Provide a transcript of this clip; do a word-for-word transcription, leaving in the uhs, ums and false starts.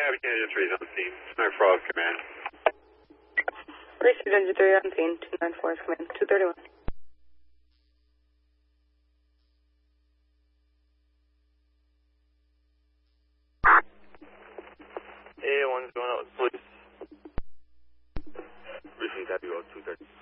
Abbott Canada three is on scene. Sniper four is command. Received engine three on scene. two nine four is command. two thirty-one. A one's going out with police. Briefing W O two thirty.